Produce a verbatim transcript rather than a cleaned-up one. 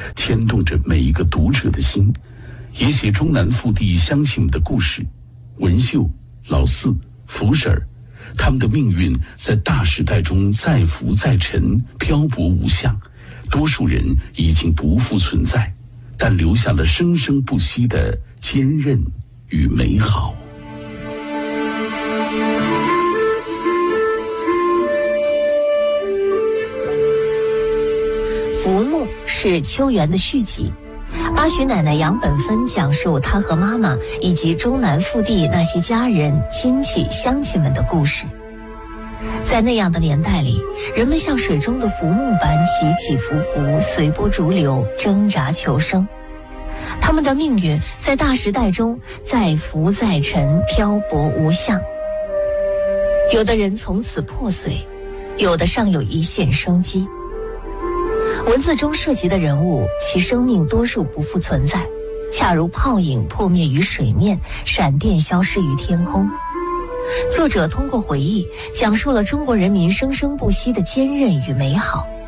牵动着每一个读者的心，也写中南腹地乡亲们的故事。文秀、老四、福婶儿，他们的命运在大时代中载浮载沉，漂泊无相，多数人已经不复存在，但留下了生生不息的坚韧与美好。 浮木是秋园的续集，八旬奶奶杨本芬讲述她和妈妈以及中南腹地那些家人、亲戚、乡亲们的故事。在那样的年代里，人们像水中的浮木般起起伏伏，随波逐流，挣扎求生。他们的命运在大时代中载浮载沉，漂泊无相。有的人从此破碎，有的尚有一线生机。文字中涉及的人物，其生命多数不复存在，恰如泡影破灭于水面，闪电消失于天空。作者通过回忆，讲述了中国人民生生不息的坚韧与美好。